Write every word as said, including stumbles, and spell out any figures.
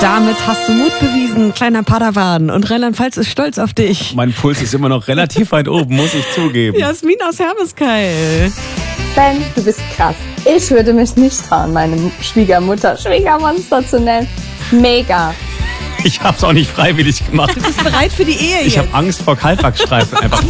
Damit hast du Mut bewiesen, kleiner Padawan. Und Rheinland-Pfalz ist stolz auf dich. Mein Puls ist immer noch relativ weit oben, muss ich zugeben. Jasmin aus Hermeskeil. Ben, du bist krass. Ich würde mich nicht trauen, meine Schwiegermutter Schwiegermonster zu nennen. Mega. Ich hab's auch nicht freiwillig gemacht. Du bist bereit für die Ehe Ich jetzt. habe Angst vor Kaltwachsstreifen einfach.